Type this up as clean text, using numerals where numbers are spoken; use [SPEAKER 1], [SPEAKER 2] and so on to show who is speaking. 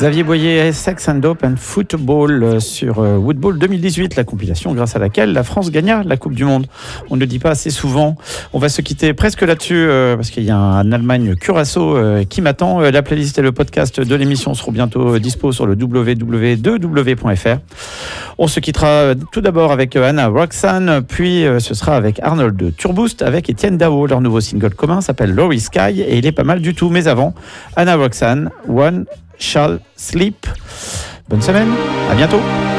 [SPEAKER 1] Xavier Boyer, Sex and Dope and Football sur Woodball 2018, la compilation grâce à laquelle la France gagna la Coupe du Monde. On ne le dit pas assez souvent. On va se quitter presque là-dessus parce qu'il y a un Allemagne Curaçao qui m'attend. La playlist et le podcast de l'émission seront bientôt dispo sur le www.2w.fr. On se quittera tout d'abord avec Anna Roxanne, puis ce sera avec Arnold de Turboost, avec Étienne Dao. Leur nouveau single commun s'appelle Lory Sky et il est pas mal du tout. Mais avant, Anna Roxanne, One Shall Sleep. Bonne semaine, à bientôt.